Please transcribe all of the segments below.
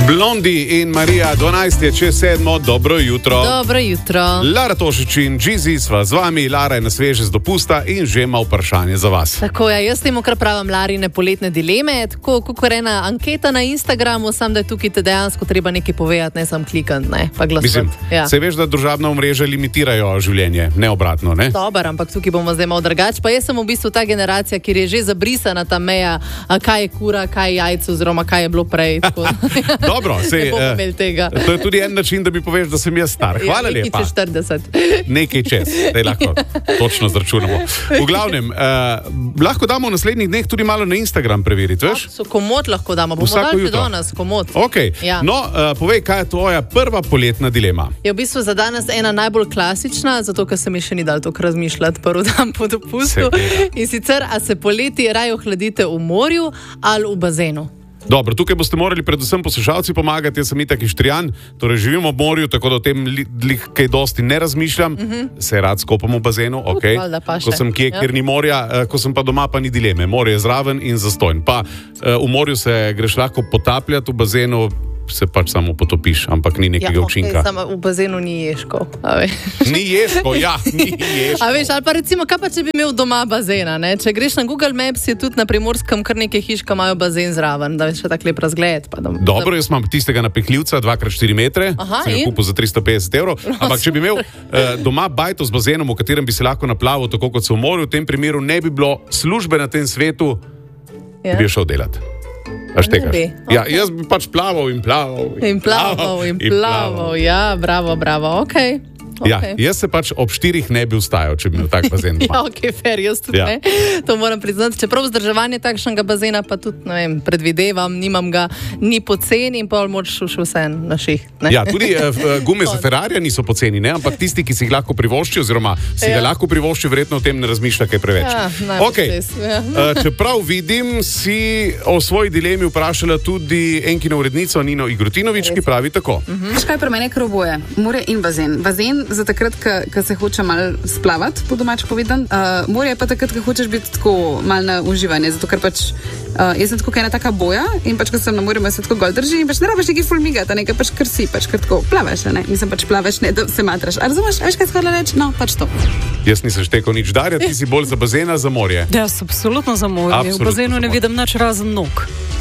Blondi in Marija, 12 je čez 7, dobro jutro. Dobro jutro. Lara Tošič in Džizi sva z vami, Lara je na sveže z dopusta in že ima vprašanje za vas. Tako je, jaz temu kar pravim Larine poletne dileme, tako kot ena anketa na Instagramu, sam da je tukaj te dejansko treba nekaj povedati, ne sam klikant, ne, pa glasovati. Mislim, ja. Se veš, da družabna omrežja limitirajo življenje, ne obratno, ne? Dobar, ampak tukaj bomo zdaj malo drugače, pa jaz sem v bistvu ta generacija, kjer je že zabrisana ta meja, kaj je kura, kaj je jajce, oziroma kaj je bilo prej. Dobro, to je tudi en način, da mi poveš, da sem jaz star. Hvala lepa. Nekaj čez, da lahko točno zračunamo. V glavnem, lahko damo v naslednjih dneh tudi malo na Instagram preveriti, veš? Komod lahko damo, bomo dali še danes, komod. Okay. Ja. No, povej, kaj je tvoja prva poletna dilema? Je v bistvu za danes ena najbolj klasična, zato ker se mi še ni dal toliko razmišljati prvi dan po dopustu. In sicer, a se poleti raje ohladite v morju ali v bazenu? Dobro, tukaj boste morali predvsem poslušalci pomagati, jaz sem itak Ištrijan, torej živim ob morju, tako da o tem kaj dosti ne razmišljam, se rad skopam v bazenu, ok, ko sem kje, kjer ni morja, ko sem pa doma, pa ni dileme, morje je zraven in zastojn, pa v morju se greš lahko potapljati, v bazenu se pač samo potopiš, ampak ni nekega učinka. Samo v bazenu ni ježkov. Ni ježkov, ja, ni ježkov. A veš, ali pa recimo, kaj pa če bi imel doma bazena, ne? Če greš na Google Maps, je tudi na Primorskem kar nekaj hiš, ki imajo bazen zraven, da veš še tak lep razgled. Dobro, jaz imam tistega napihljivca 2x4 metre, sem jo kupil za 350 €, ampak če bi imel doma bajto z bazenom, v katerem bi se lahko naplavil, tako kot se v morju, v tem primeru ne bi bilo službe na tem svetu, bi šel delati. Okay. Ja, jaz bi pač plaval in plaval. Ja, bravo, okej. Ja, jaz se pač ob 4 ne bi vstajal, če bi imel tak bazen. Ja, ok, fair, jaz tudi ne. To moram priznati. Čeprav vzdrževanje takšnega bazena pa tudi, ne vem, predvidevam, nimam ga ni poceni in pol moč še vse na ših. Ja, tudi gume za Ferrarija niso poceni, ne? Ampak tisti, ki si jih lahko privošči, oziroma si ga lahko privošči, verjetno o tem ne razmišlja kaj preveč. Okay. Čeprav vidim, si o svoji dilemi vprašala tudi enkino urednico Nino Igrotinovič, ki pravi tako. Kaj pri meni kroboje? More in bazen. Bazen za takrat, ko se hoče malo splavati, po domač povedan. Morje pa takrat, ko hočeš biti tako malo na uživanje, zato ker pač jaz sem tako ena taka boja in pač, ko sem na morju, me se tako gol drži in pač ne rabiš nekaj fulmigata, nekaj pač kar si, pač kar tako plavaš, ne? Mislim pač plavaš, ne, da se matraš. A razumeš, veš kaj shodila reči? No, pač to. Jaz nisem štekal nič, Darja, ti si bolj za bazena, za morje. Ja, absolutno za morje. V bazenu ne vidim nič razen nog.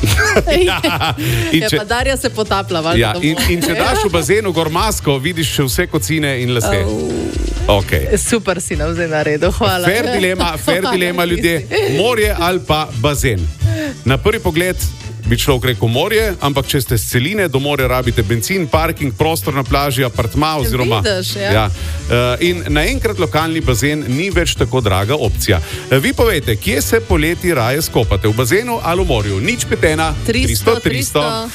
Pa Darja se potapla. In če daš v bazenu gor masko, vidiš še vse kocine in lase. Okay. Super si nam zdaj naredil, hvala. Fair dilema ljudje, morje ali pa bazen. Na prvi pogled bi človek rekel morje, ampak če ste s celine, do morja rabite bencin, parking, prostor na plaži, apartma oziroma... In naenkrat lokalni bazen ni več tako draga opcija. Vi povejte, kje se poleti raje skopate, v bazenu ali v morju? Nič 5 1 300 300.